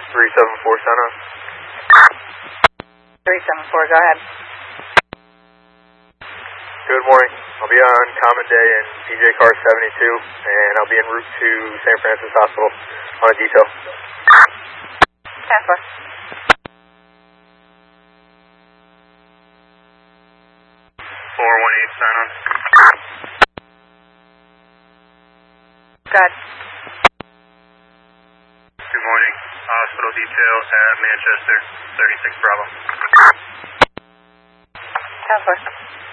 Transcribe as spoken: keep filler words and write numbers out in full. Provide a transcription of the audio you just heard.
three seven four, sign on. three seven four, go ahead. Good morning. I'll be on Common Day in P J car seventy-two, and I'll be en route to Saint Francis Hospital on a detail. ten four. four one eight, sign on. Go ahead. Good morning. Hospital detail at Manchester, thirty-six Bravo. ten four.